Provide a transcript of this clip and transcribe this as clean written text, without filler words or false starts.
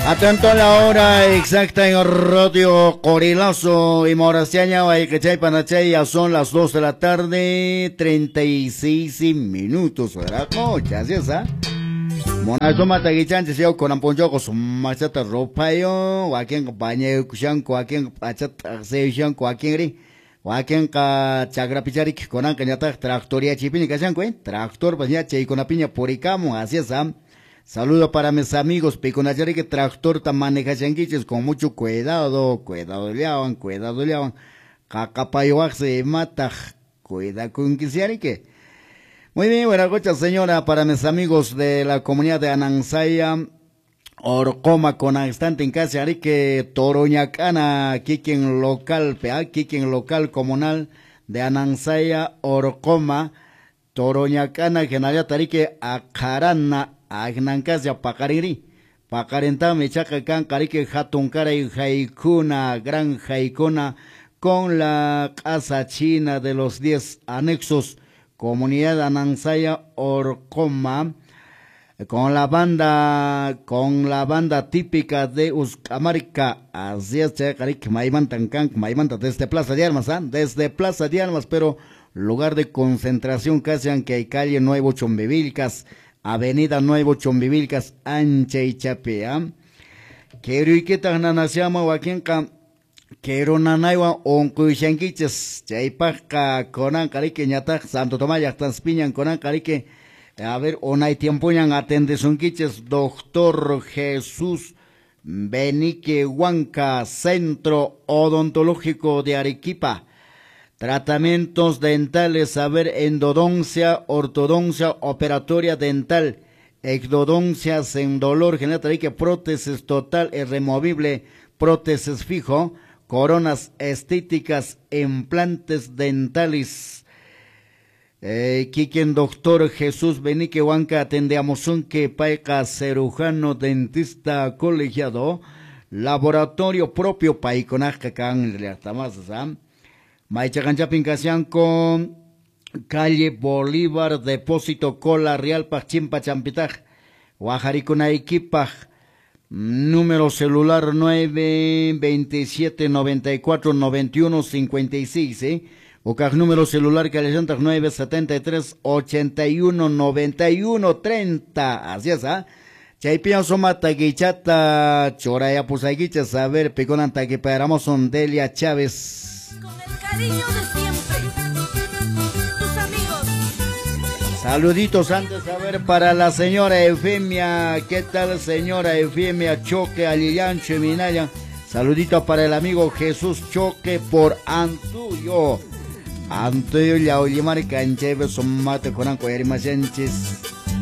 Atento a la hora exacta en Radio Corilazo y Moraciaña, Guayquechay, Panachay, ya son las 2 de la tarde, 36 minutos, ¿verdad? Así es, ¿ah? Monazo Matagichan, se sigo con Amponjo, con su machata ropayo, Joaquín compañero, Kushan, Joaquín, Pachata, Seishan, Joaquín Ri, Joaquín, Chagrapicharik, con Ancañata, Tractoria Chipini, Kashan, Tractor, Pañache y con la piña Poricamo, así es, ¿ah? Saludo para mis amigos, Piconachari que tractor tan maneja changuiches con mucho cuidado, liaban, cacapayoac se mata, cuida con que. Muy bien, buenas noches señora, para mis amigos de la comunidad de Anansaya, Orcoma con instante en casa, que Toroñacana, Kikin local, Kikin local comunal de Anansaya, Orcoma, Toroñacana, General Tarique, Acarana, Agnancasya Pacariri, Pacarenta Mechacacan, Carique Hatuncara y Jaicuna, Gran Jaicuna, con la Casa China de los 10 anexos, Comunidad Anansaya Orcoma, con la banda típica de Uzcamarca, así es, Carique Maiman Tancan, Maiman desde Plaza de Armas, desde Plaza de Armas, pero lugar de concentración casi aunque hay calle Nuevo Chombevilcas, Avenida Nuevo Chombivilcas, ancha y chapea. Quiero y que tan nanasiama wakenka, quiero nanaiwa onkuishankiches, chaypaka conan carique ñata, Santo Tomás Yaxtanspiñan conan carique, a ver, onay tiempoñan atendesunquiches, Doctor Jesús Benique Huanca, Centro Odontológico de Arequipa. Tratamientos dentales, endodoncia, ortodoncia operatoria dental, ectodoncia sin dolor, general, prótesis total y removible, prótesis fijo, coronas estéticas, implantes dentales. Quiquien Doctor Jesús Benique Huanca, atendemos un que paica cirujano dentista colegiado, laboratorio propio paiconasca can le Maichacanchapin con calle Bolívar, depósito Cola Real Pachimpa Champitaj, Guajaricunaiquipaj, número celular 927949156, o número celular que le 973819130, así es, ¿ah? Chaypian somata guichata, choraya pusaguichas, a ver, piconanta que paramos son Delia Chávez. Con el cariño de siempre, tus amigos. Saluditos antes a ver para la señora Eufemia. ¿Qué tal señora Eufemia Choque Alillancho y Minaya? Saludito para el amigo Jesús Choque por Antuyo. Antuyo ya Olimar Cancheve son mate con Anco Sánchez.